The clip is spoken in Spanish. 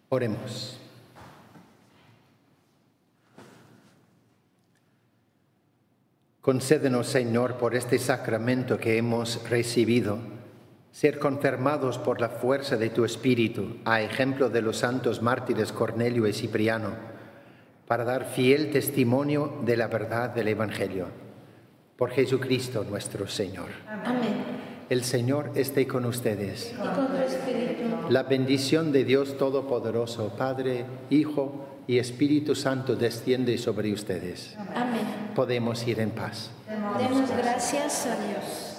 Oremos. Concédenos, Señor, por este sacramento que hemos recibido, ser confirmados por la fuerza de tu Espíritu, a ejemplo de los santos mártires Cornelio y Cipriano, para dar fiel testimonio de la verdad del Evangelio. Por Jesucristo nuestro Señor. Amén. El Señor esté con ustedes. Y con tu espíritu. La bendición de Dios Todopoderoso, Padre, Hijo y Espíritu Santo desciende sobre ustedes. Amén. Podemos ir en paz. Demos gracias a Dios.